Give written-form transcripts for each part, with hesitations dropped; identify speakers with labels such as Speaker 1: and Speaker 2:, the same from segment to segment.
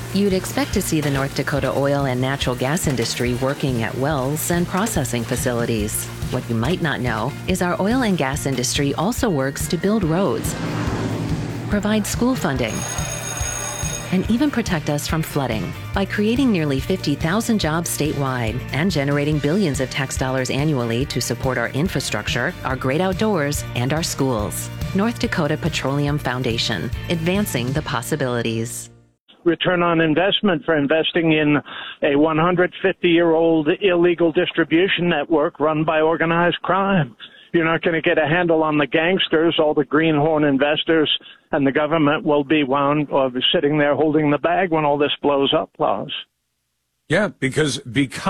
Speaker 1: You'd expect to see the North Dakota oil and natural gas industry working at wells and processing facilities. What you might not know is our oil and gas industry also works to build roads, provide school funding, and even protect us from flooding by creating nearly 50,000 jobs statewide and generating billions of tax dollars annually to support our infrastructure, our great outdoors, and our schools. North Dakota Petroleum Foundation, advancing the possibilities.
Speaker 2: Return on investment for investing in a 150-year-old illegal distribution network run by organized crime. You're not going to get a handle on the gangsters, all the greenhorn investors, and the government will be sitting there holding the bag when all this blows up, Lars.
Speaker 3: Yeah, because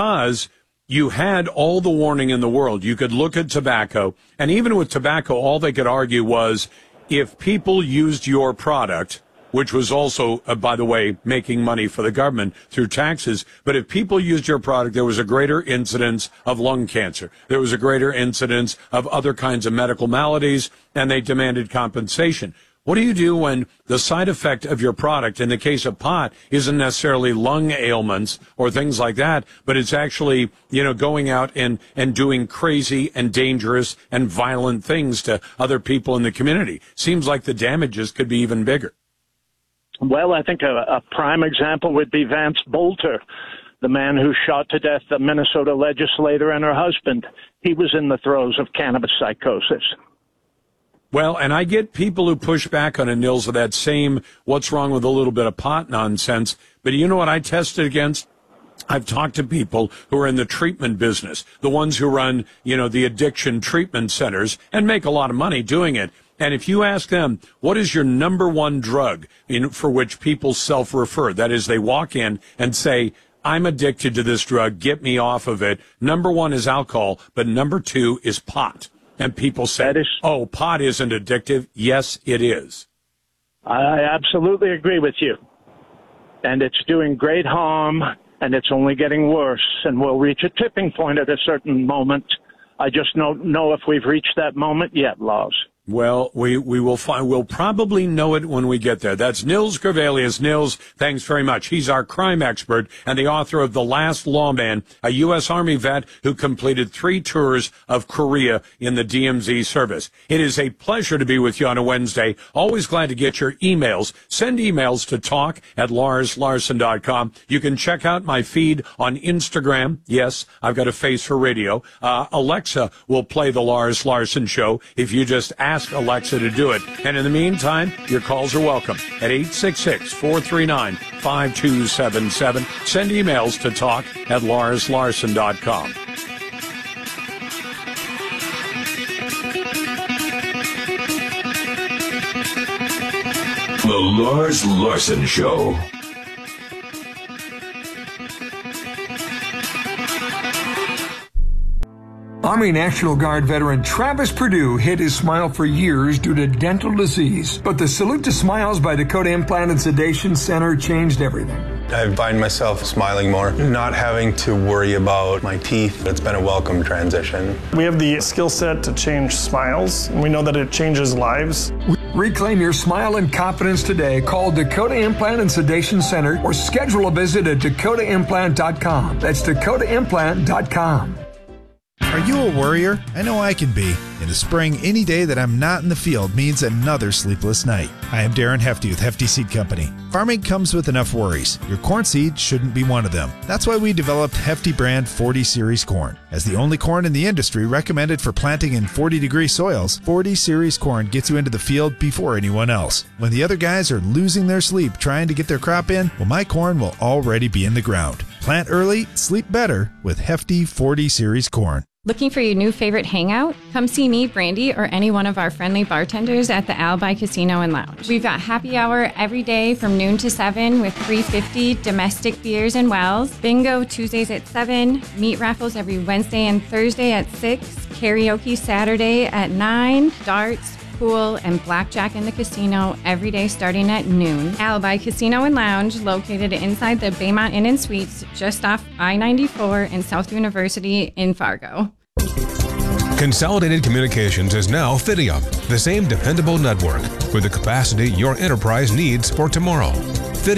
Speaker 3: you had all the warning in the world. You could look at tobacco, and even with tobacco, all they could argue was if people used your product, which was also, by the way, making money for the government through taxes. But if people used your product, there was a greater incidence of lung cancer. There was a greater incidence of other kinds of medical maladies, and they demanded compensation. What do you do when the side effect of your product, in the case of pot, isn't necessarily lung ailments or things like that, but it's actually, going out and doing crazy and dangerous and violent things to other people in the community? Seems like the damages could be even bigger.
Speaker 2: Well, I think a prime example would be Vance Bolter, the man who shot to death the Minnesota legislator and her husband. He was in the throes of cannabis psychosis.
Speaker 3: Well, and I get people who push back on it, Nils, of that same what's wrong with a little bit of pot nonsense. But you know what I tested against? I've talked to people who are in the treatment business, the ones who run, the addiction treatment centers and make a lot of money doing it. And if you ask them, what is your number one drug for which people self-refer? That is, they walk in and say, I'm addicted to this drug. Get me off of it. Number one is alcohol, but number two is pot. And people say, oh, pot isn't addictive. Yes, it is.
Speaker 2: I absolutely agree with you. And it's doing great harm, and it's only getting worse. And we'll reach a tipping point at a certain moment. I just don't know if we've reached that moment yet, Lars.
Speaker 3: Well, we will find. We'll probably know it when we get there. That's Nils Gervalius. Nils, thanks very much. He's our crime expert and the author of The Last Lawman, a U.S. Army vet who completed 3 tours of Korea in the DMZ service. It is a pleasure to be with you on a Wednesday. Always glad to get your emails. Send emails to talk@LarsLarson.com. You can check out my feed on Instagram. Yes, I've got a face for radio. Alexa will play The Lars Larson Show if you just ask Alexa to do it. And in the meantime, your calls are welcome at 866-439-5277. Send emails to talk@LarsLarson.com.
Speaker 4: The Lars Larson Show.
Speaker 5: Army National Guard veteran Travis Perdue hid his smile for years due to dental disease. But the Salute to Smiles by Dakota Implant and Sedation Center changed everything.
Speaker 6: I find myself smiling more, not having to worry about my teeth. It's been a welcome transition.
Speaker 7: We have the skill set to change smiles, and we know that it changes lives.
Speaker 5: Reclaim your smile and confidence today. Call Dakota Implant and Sedation Center or schedule a visit at DakotaImplant.com. That's DakotaImplant.com.
Speaker 8: Are you a worrier? I know I can be. In the spring, any day that I'm not in the field means another sleepless night. I am Darren Hefty with Hefty Seed Company. Farming comes with enough worries. Your corn seed shouldn't be one of them. That's why we developed Hefty brand 40 Series corn. As the only corn in the industry recommended for planting in 40-degree soils, 40 Series corn gets you into the field before anyone else. When the other guys are losing their sleep trying to get their crop in, well, my corn will already be in the ground. Plant early, sleep better with Hefty 40 Series corn.
Speaker 9: Looking for your new favorite hangout? Come see me, Brandy, or any one of our friendly bartenders at the Alibi Casino and Lounge. We've got happy hour every day from noon to 7 with $3.50 domestic beers and wells. Bingo Tuesdays at 7. Meat raffles every Wednesday and Thursday at 6. Karaoke Saturday at 9. Darts, pool, and blackjack in the casino every day starting at noon. Alibi Casino and Lounge, located inside the Baymont Inn and Suites, just off I-94 and South University in Fargo.
Speaker 10: Consolidated Communications is now Fidium, the same dependable network with the capacity your enterprise needs for tomorrow.